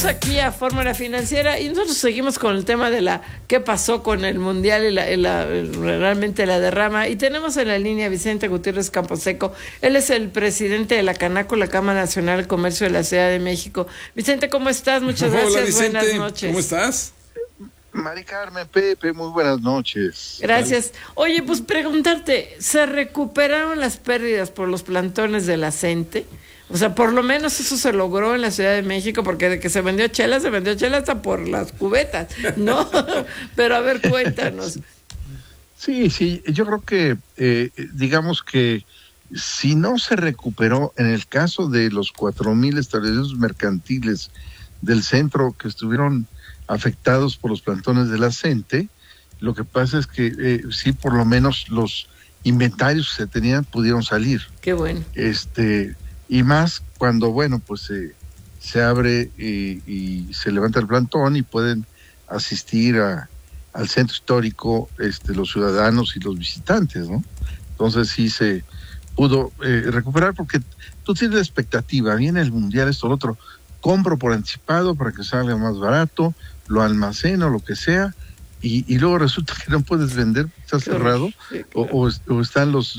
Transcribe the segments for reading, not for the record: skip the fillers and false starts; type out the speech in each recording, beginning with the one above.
Regresamos aquí a Fórmula Financiera y nosotros seguimos con el tema de qué pasó con el Mundial y realmente la derrama. Y tenemos en la línea a Vicente Gutiérrez Camposeco. Él es el presidente de la Canaco, la Cámara Nacional de Comercio de la Ciudad de México. Vicente, ¿cómo estás? Muchas gracias. Hola, Vicente. Buenas noches. ¿Cómo estás? Mari Carmen, Pepe, muy buenas noches. Gracias. Oye, pues preguntarte, ¿se recuperaron las pérdidas por los plantones de la CENTE? O sea, por lo menos eso se logró en la Ciudad de México, porque de que se vendió chela hasta por las cubetas, ¿no? Pero a ver, cuéntanos. Sí, yo creo que, digamos que si no se recuperó, en el caso de los 4,000 establecimientos mercantiles del centro que estuvieron afectados por los plantones de la CENTE, lo que pasa es que sí, por lo menos los inventarios que se tenían pudieron salir. Qué bueno. Y más cuando, bueno, pues se abre y se levanta el plantón y pueden asistir al centro histórico los ciudadanos y los visitantes, ¿no? Entonces sí se pudo recuperar, porque tú tienes la expectativa, viene el Mundial, esto, lo otro, compro por anticipado para que salga más barato, lo almaceno, lo que sea, y luego resulta que no puedes vender, está cerrado, sí, claro. o están los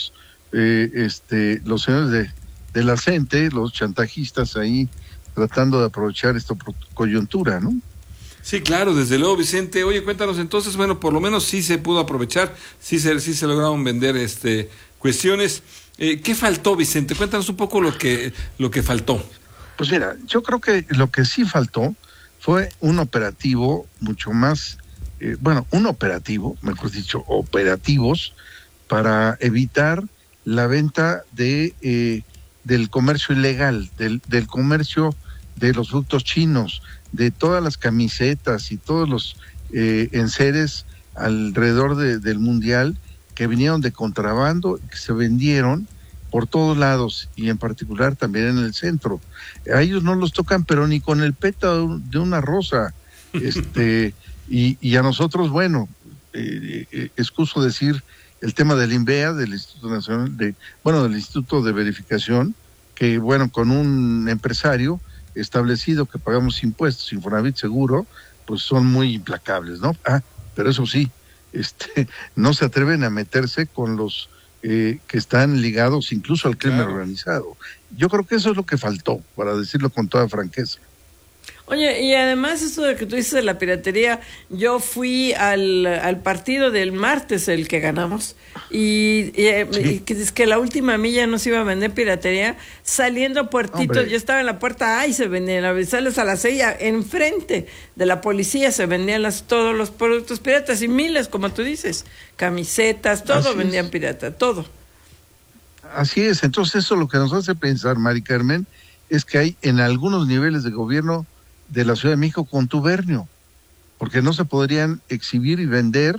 señores de la CENTE, los chantajistas ahí tratando de aprovechar esta coyuntura, ¿no? Sí, claro, desde luego, Vicente. Oye, cuéntanos entonces, bueno, por lo menos sí se pudo aprovechar, sí se lograron vender cuestiones. ¿Qué faltó, Vicente? Cuéntanos un poco lo que faltó. Pues mira, yo creo que lo que sí faltó fue un operativo mucho más, operativos para evitar la venta del comercio ilegal, del comercio de los productos chinos, de todas las camisetas y todos los enseres alrededor del Mundial que vinieron de contrabando, que se vendieron por todos lados y en particular también en el centro. A ellos no los tocan, pero ni con el pétalo de una rosa. Y a nosotros, bueno, excuso decir el tema del INVEA, del Instituto Nacional del Instituto de Verificación, que bueno, con un empresario establecido que pagamos impuestos, Infonavit seguro, pues son muy implacables, ¿no? Pero eso sí, no se atreven a meterse con los que están ligados incluso al crimen organizado. Yo creo que eso es lo que faltó, para decirlo con toda franqueza. Oye, y además esto de que tú dices de la piratería, yo fui al partido del martes, el que ganamos, y que es que la última milla no se iba a vender piratería, saliendo a Puertitos, yo estaba en la puerta, y se vendían, sales a las 6, enfrente de la policía se vendían todos los productos piratas, y miles, como tú dices, camisetas, todo vendían pirata, todo. Así es, entonces eso lo que nos hace pensar, Mari Carmen, es que hay en algunos niveles de gobierno de la Ciudad de México contubernio, porque no se podrían exhibir y vender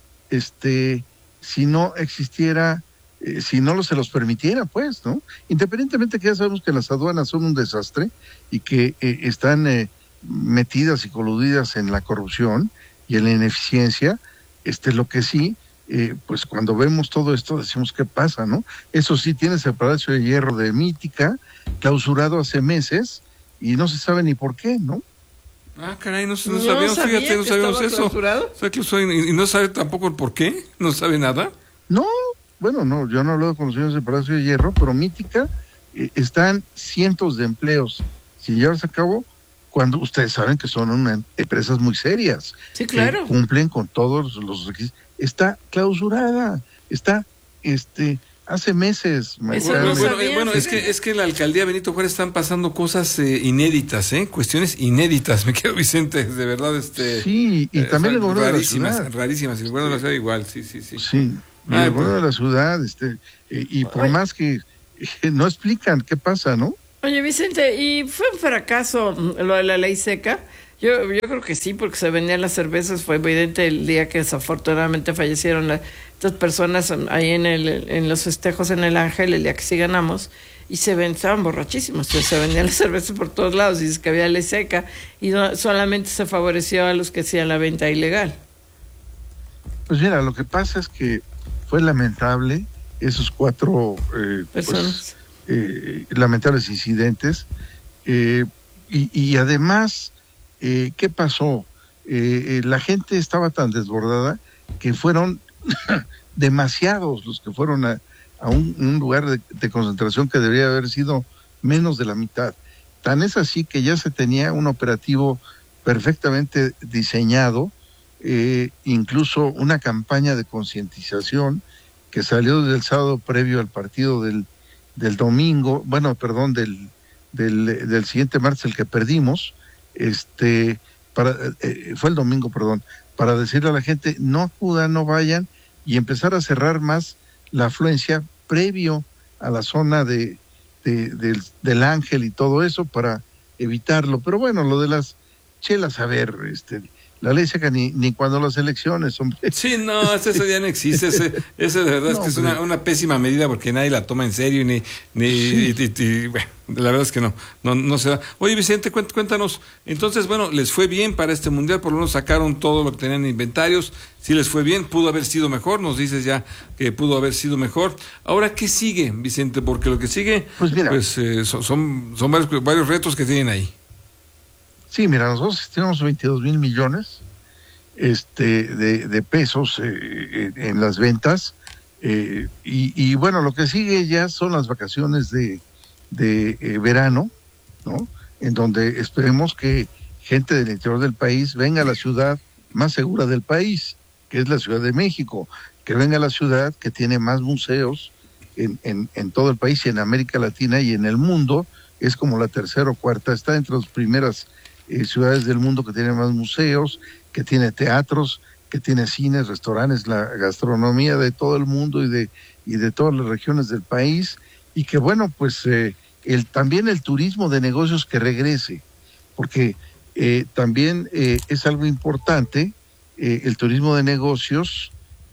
si no existiera, si no se los permitiera, pues, ¿no? Independientemente que ya sabemos que las aduanas son un desastre y que están metidas y coludidas en la corrupción y en la ineficiencia, lo que sí, pues cuando vemos todo esto decimos, ¿qué pasa, no? Eso sí, tienes el Palacio de Hierro de Mítica, clausurado hace meses, y no se sabe ni por qué, ¿no? Caray, no sabíamos, fíjate, no sabíamos eso. ¿Y no sabe tampoco el por qué? ¿No sabe nada? No, bueno, no, yo no he hablado con los señores del Palacio de Hierro, pero Mítica están cientos de empleos sin llevarse a cabo, cuando ustedes saben que son empresas muy serias. Sí, claro. Que cumplen con todos los requisitos. Está clausurada, está, hace meses. Bueno, es que en la alcaldía Benito Juárez están pasando cosas inéditas, cuestiones inéditas, me quedo, Vicente, de verdad. Sí, y también el gobierno de la ciudad. Rarísimas, el gobierno de la ciudad igual, sí. Sí, el gobierno de la ciudad, y por más que no explican qué pasa, ¿no? Oye, Vicente, ¿y fue un fracaso lo de la ley seca? Yo creo que sí, porque se vendían las cervezas, fue evidente el día que desafortunadamente fallecieron estas personas ahí en los festejos en el Ángel, el día que sí ganamos, y estaban borrachísimos, se vendían las cervezas por todos lados, y dice que había ley seca, y solamente se favoreció a los que hacían la venta ilegal. Pues mira, lo que pasa es que fue lamentable esos 4 personas. Lamentables incidentes, y además, ¿qué pasó? La gente estaba tan desbordada que fueron demasiados los que fueron a un lugar de concentración que debería haber sido menos de la mitad. Tan es así que ya se tenía un operativo perfectamente diseñado, incluso una campaña de concientización que salió desde el sábado previo al partido del domingo, del siguiente martes, el que perdimos, fue el domingo, para decirle a la gente, no acudan, no vayan, y empezar a cerrar más la afluencia previo a la zona del Ángel y todo eso para evitarlo. Pero bueno, lo de las chelas, a ver, la ley seca ni cuando las elecciones, hombre. Sí, no, eso ya no existe. Eso de verdad es que es una pésima medida porque nadie la toma en serio y bueno, la verdad es que no se da. Oye, Vicente, cuéntanos, entonces, bueno, les fue bien para este mundial, por lo menos sacaron todo lo que tenían en inventarios, sí les fue bien, pudo haber sido mejor, nos dices ya que pudo haber sido mejor. Ahora, ¿qué sigue, Vicente? Porque lo que sigue, pues mira, son varios retos que tienen ahí. Sí, mira, nosotros tenemos 22,000 millones de pesos en las ventas, y bueno, lo que sigue ya son las vacaciones de verano, ¿no? En donde esperemos que gente del interior del país venga a la ciudad más segura del país, que es la Ciudad de México, que venga a la ciudad que tiene más museos en todo el país y en América Latina y en el mundo, es como la tercera o cuarta, está entre las primeras ciudades del mundo que tiene más museos, que tiene teatros, que tiene cines, restaurantes, la gastronomía de todo el mundo y de todas las regiones del país, y que bueno, pues también el turismo de negocios que regrese, porque también es algo importante, el turismo de negocios,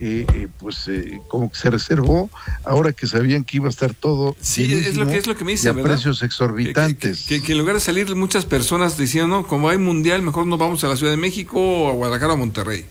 como que se reservó ahora que sabían que iba a estar todo es lo que me dice, a ¿verdad? Precios exorbitantes, que en lugar de salir muchas personas diciendo, no, como hay mundial, mejor nos vamos a la Ciudad de México o a Guadalajara o a Monterrey.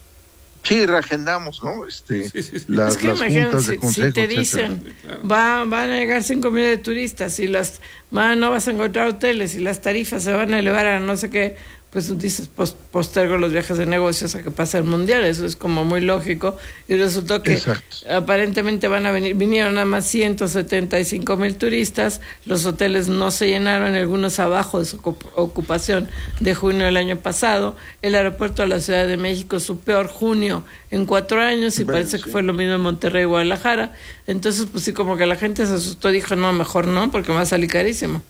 Sí, reagendamos, ¿no? Las juntas de consejo, si te dicen, van a llegar 5,000 de turistas y no vas a encontrar hoteles y las tarifas se van a elevar a no sé qué, pues tú dices, postergo los viajes de negocios a que pase el mundial, eso es como muy lógico, y resultó que aparentemente vinieron nada más 175,000 turistas, los hoteles no se llenaron, algunos abajo de su ocupación de junio del año pasado, el aeropuerto de la Ciudad de México, su peor junio en 4 años, y parece que fue lo mismo en Monterrey y Guadalajara, entonces pues sí, como que la gente se asustó, dijo, no, mejor no, porque me va a salir carísimo.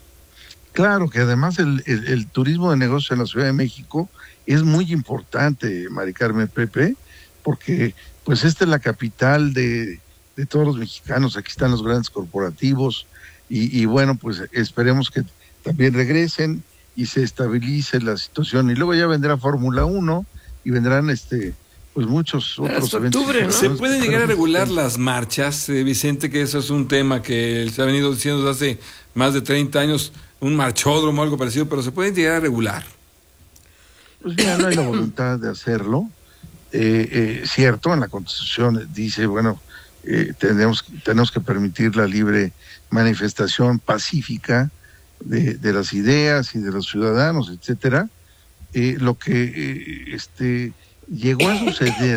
Claro que además el turismo de negocios en la Ciudad de México es muy importante, Mari Carmen, Pepe, porque pues esta es la capital de todos los mexicanos, aquí están los grandes corporativos y bueno, pues esperemos que también regresen y se estabilice la situación, y luego ya vendrá Fórmula 1 y vendrán pues muchos otros eventos. ¿No? ¿Se puede llegar a regular las marchas, Vicente? Que eso es un tema que se ha venido diciendo desde hace más de 30 años, un marchódromo o algo parecido, pero ¿se pueden llegar a regular? Pues mira, no hay la voluntad de hacerlo. Cierto, en la Constitución dice, bueno, tenemos que permitir la libre manifestación pacífica de las ideas y de los ciudadanos, etcétera. Lo que llegó a suceder,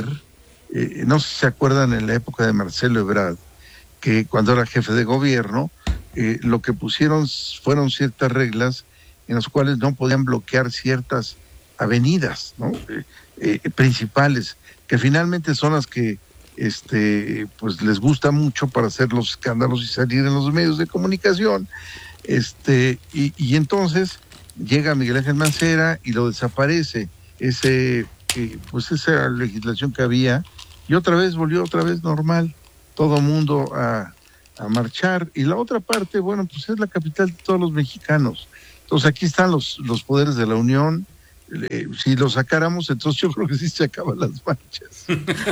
no sé si se acuerdan en la época de Marcelo Ebrard, que cuando era jefe de gobierno, lo que pusieron fueron ciertas reglas en las cuales no podían bloquear ciertas avenidas, ¿no? Principales, que finalmente son las que pues les gusta mucho para hacer los escándalos y salir en los medios de comunicación. Y entonces llega Miguel Ángel Mancera y lo desaparece pues esa legislación que había, y volvió otra vez normal, todo mundo a marchar. Y la otra parte, bueno, pues es la capital de todos los mexicanos. Entonces aquí están los poderes de la Unión. Si lo sacáramos, entonces yo creo que sí se acaban las marchas.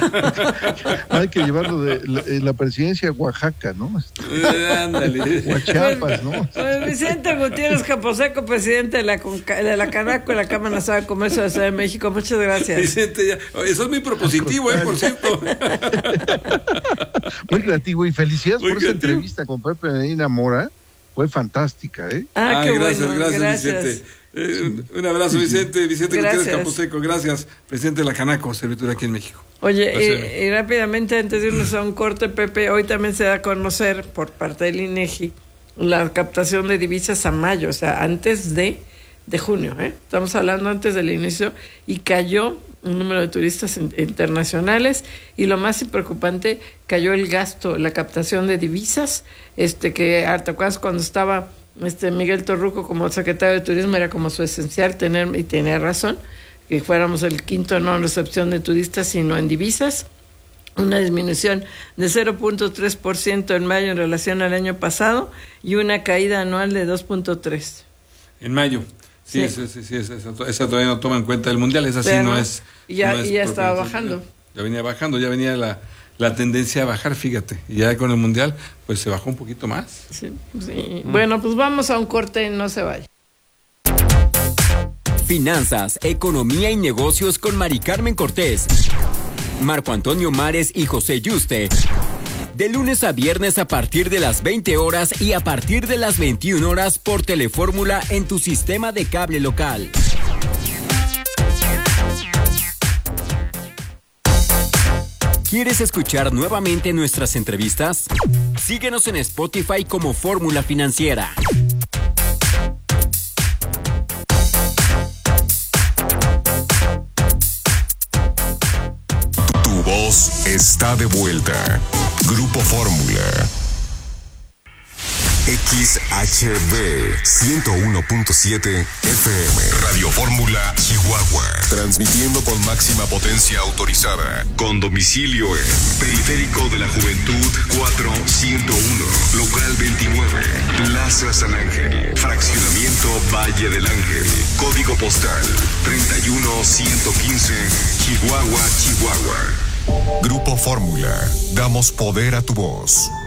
Hay que llevarlo de la presidencia a Oaxaca, ¿no? Ándale. O a Chiapas, ¿no? Vicente Gutiérrez Caposeco, presidente de la Canaco, de la Cámara Nacional de Comercio de la Ciudad de México. Muchas gracias. Vicente, eso es muy propositivo, por cierto. Muy creativo, y felicidades por esta entrevista con Pepe Medina Mora, fue fantástica, ¿eh? Qué gracias, bueno, gracias, Vicente. Un abrazo, Vicente. Vicente Gutiérrez Camposeco, gracias, presidente de la Canaco, Servitur aquí en México. Oye, y rápidamente, antes de irnos a un corte, Pepe, hoy también se da a conocer por parte del INEGI la captación de divisas a mayo, o sea, antes de junio, ¿eh? Estamos hablando antes del inicio, y cayó un número de turistas internacionales, y lo más preocupante, cayó el gasto, la captación de divisas, que ¿te acuerdas cuando estaba Miguel Torruco como secretario de Turismo? Era como su esencial tener, y tenía razón, que fuéramos el quinto no en recepción de turistas, sino en divisas. Una disminución de 0.3% en mayo en relación al año pasado, y una caída anual de 2.3%. En mayo. Sí. Esa todavía no toma en cuenta el mundial, esa sí no es. Ya estaba bajando. Ya venía bajando, ya venía la tendencia a bajar, fíjate. Y ya con el mundial, pues se bajó un poquito más. Sí. Bueno, pues vamos a un corte, no se vaya. Finanzas, economía y negocios con Mari Carmen Cortés, Marco Antonio Mares y José Yuste. De lunes a viernes a partir de las 20 horas y a partir de las 21 horas por Telefórmula en tu sistema de cable local. ¿Quieres escuchar nuevamente nuestras entrevistas? Síguenos en Spotify como Fórmula Financiera. Tu voz está de vuelta. Grupo Fórmula. XHB 101.7 FM. Radio Fórmula Chihuahua. Transmitiendo con máxima potencia autorizada. Con domicilio en Periférico de la Juventud 4101. Local 29. Plaza San Ángel. Fraccionamiento Valle del Ángel. Código postal 31115. Chihuahua, Chihuahua. Grupo Fórmula. Damos poder a tu voz.